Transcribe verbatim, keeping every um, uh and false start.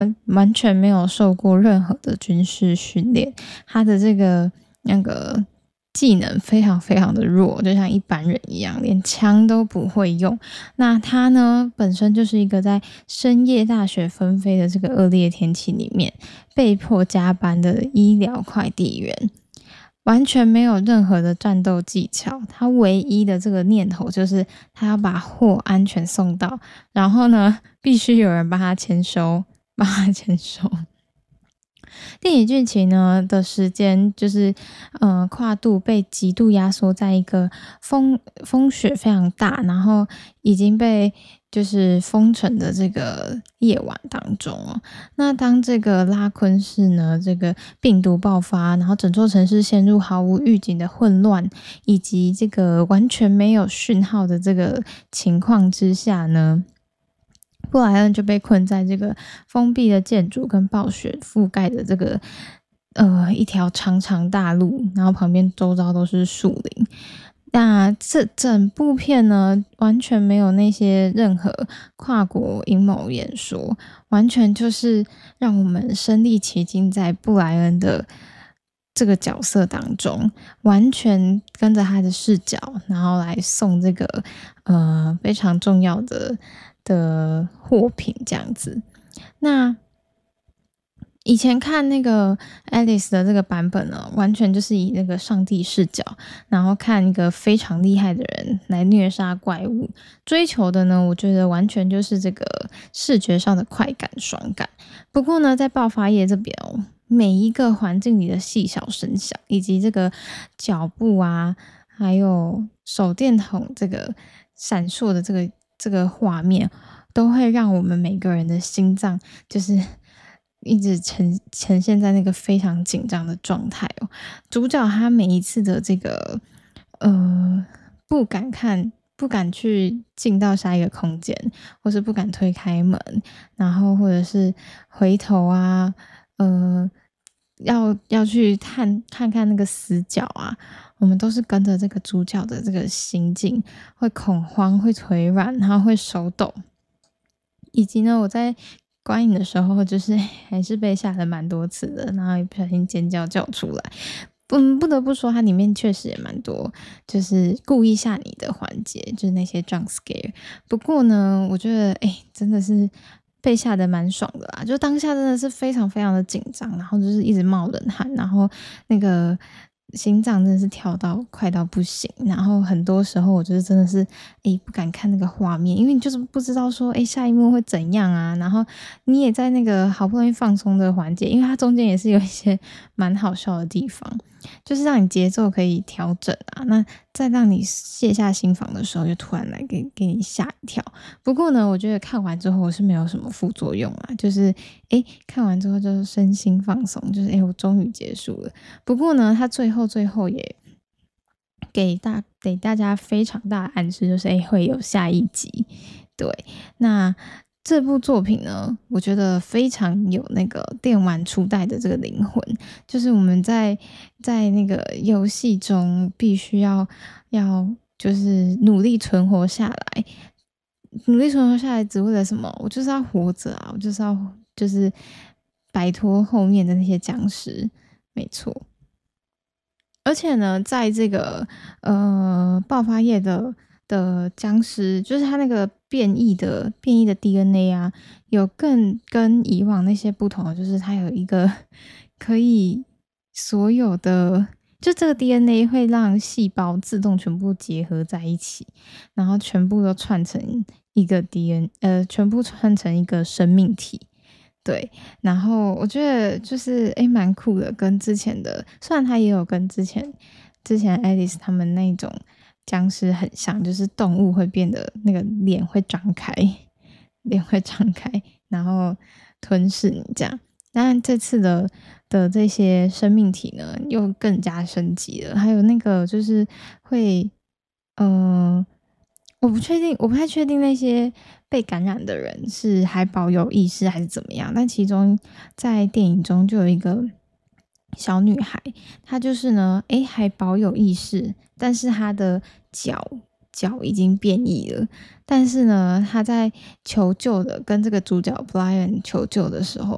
完全没有受过任何的军事训练，他的这个那个技能非常非常的弱，就像一般人一样，连枪都不会用。那他呢，本身就是一个在深夜大雪纷飞的这个恶劣天气里面被迫加班的医疗快递员，完全没有任何的战斗技巧，他唯一的这个念头就是他要把货安全送到，然后呢，必须有人帮他签收，帮他签收。电影剧情呢的时间就是，呃，跨度被极度压缩在一个风风雪非常大，然后已经被就是封城的这个夜晚当中哦。那当这个拉昆市呢，这个病毒爆发，然后整座城市陷入毫无预警的混乱，以及这个完全没有讯号的这个情况之下呢，布莱恩就被困在这个封闭的建筑跟暴雪覆盖的这个呃一条长长大路，然后旁边周遭都是树林。那这整部片呢，完全没有那些任何跨国阴谋演说，完全就是让我们身临其境在布莱恩的这个角色当中，完全跟着他的视角，然后来送这个呃非常重要的的货品这样子。那以前看那个 Alice 的这个版本呢，完全就是以那个上帝视角，然后看一个非常厉害的人来虐杀怪物，追求的呢，我觉得完全就是这个视觉上的快感、爽感。不过呢，在爆发夜这边哦，每一个环境里的细小声响，以及这个脚步啊，还有手电筒这个闪烁的这个这个画面，都会让我们每个人的心脏就是一直呈呈现在那个非常紧张的状态哦。主角他每一次的这个呃不敢看、不敢去进到下一个空间，或是不敢推开门，然后或者是回头啊，呃，要要去看看看那个死角啊，我们都是跟着这个主角的这个心境，会恐慌、会腿软，然后会手抖。以及呢，我在观影的时候，就是还是被吓了蛮多次的，然后也不小心尖叫叫出来。嗯，不得不说，它里面确实也蛮多，就是故意吓你的环节，就是那些 jump scare。不过呢，我觉得，哎，真的是被吓得蛮爽的啦，就当下真的是非常非常的紧张，然后就是一直冒冷汗，然后那个心脏真的是跳到快到不行，然后很多时候我就是真的是诶不敢看那个画面，因为你就是不知道说诶下一幕会怎样啊，然后你也在那个好不容易放松的环节，因为它中间也是有一些蛮好笑的地方，就是让你节奏可以调整啊，那在让你卸下心防的时候，就突然来给给你吓一跳。不过呢，我觉得看完之后我是没有什么副作用啊，就是诶看完之后就是身心放松，就是诶我终于结束了。不过呢，他最后最后也给大给大家非常大的暗示，就是诶会有下一集。对，那这部作品呢，我觉得非常有那个电玩初代的这个灵魂，就是我们在在那个游戏中必须要要就是努力存活下来，努力存活下来只为了什么？我就是要活着啊！我就是要就是摆脱后面的那些僵尸，没错。而且呢，在这个呃爆发夜的的僵尸，就是它那个变异的变异的 D N A 啊，有更跟以往那些不同的，就是它有一个可以所有的，就这个 D N A 会让细胞自动全部结合在一起，然后全部都串成一个 D N，呃，全部串成一个生命体。对，然后我觉得就是诶蛮酷的，跟之前的虽然它也有跟之前之前 Alice 他们那种僵尸很像，就是动物会变得那个脸会张开，脸会张开，然后吞噬你这样。但这次的的这些生命体呢，又更加升级了，还有那个就是会，呃，我不确定，我不太确定那些被感染的人是还保有意识还是怎么样。但其中在电影中就有一个小女孩，她就是呢，诶，还保有意识，但是她的脚脚已经变异了。但是呢，她在求救的跟这个主角 Brian 求救的时候